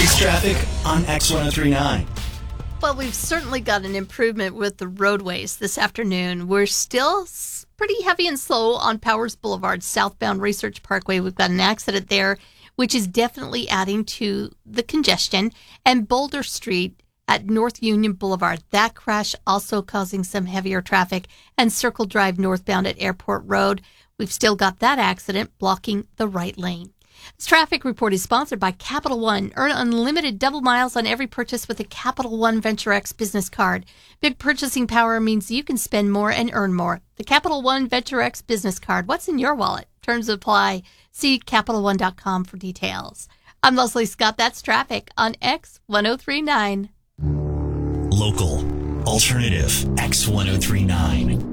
It's traffic on X1039. Well, we've certainly got an improvement with the roadways this afternoon. We're still pretty heavy and slow on Powers Boulevard, southbound Research Parkway. We've got an accident there, which is definitely adding to the congestion. And Boulder Street at North Union Boulevard, that crash also causing some heavier traffic. And Circle Drive northbound at Airport Road, we've still got that accident blocking the right lane. This traffic report is sponsored by Capital One. Earn unlimited double miles on every purchase with a Capital One Venture X business card. Big purchasing power means you can spend more and earn more. The Capital One Venture X business card. What's in your wallet? Terms apply. See CapitalOne.com for details. I'm Leslie Scott. That's traffic on X1039. Local, alternative, X1039.